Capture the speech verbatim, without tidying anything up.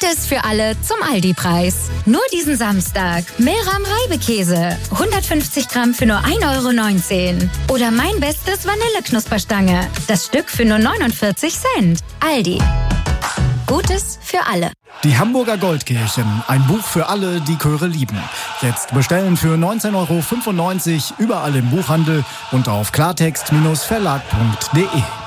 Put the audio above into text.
Gutes für alle zum Aldi-Preis. Nur diesen Samstag. Meram Reibekäse. hundertfünfzig Gramm für nur ein Euro neunzehn. Oder mein bestes Vanilleknusperstange. Das Stück für nur neunundvierzig Cent. Aldi. Gutes für alle. Die Hamburger Goldkirchen. Ein Buch für alle, die Chöre lieben. Jetzt bestellen für neunzehn Euro fünfundneunzig überall im Buchhandel und auf klartext Bindestrich verlag punkt de.